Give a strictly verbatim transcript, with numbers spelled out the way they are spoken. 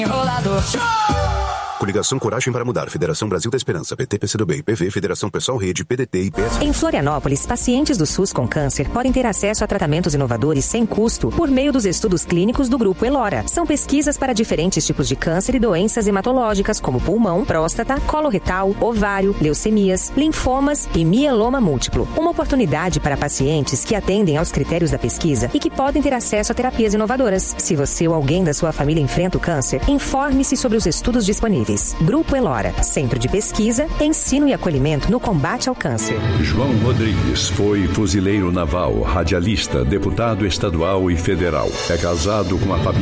Enrolador. Coligação Coragem para Mudar, Federação Brasil da Esperança, P T, P C do B, P V, Federação Pessoal Rede, P D T e P S. Em Florianópolis, pacientes do SUS com câncer podem ter acesso a tratamentos inovadores sem custo por meio dos estudos clínicos do Grupo Elora. São pesquisas para diferentes tipos de câncer e doenças hematológicas como pulmão, próstata, colo retal, ovário, leucemias, linfomas e mieloma múltiplo. Uma oportunidade para pacientes que atendem aos critérios da pesquisa e que podem ter acesso a terapias inovadoras. Se você ou alguém da sua família enfrenta o câncer, informe-se sobre os estudos disponíveis. Grupo Elora, Centro de Pesquisa, Ensino e Acolhimento no Combate ao Câncer. João Rodrigues foi fuzileiro naval, radialista, deputado estadual e federal. É casado com a Fabi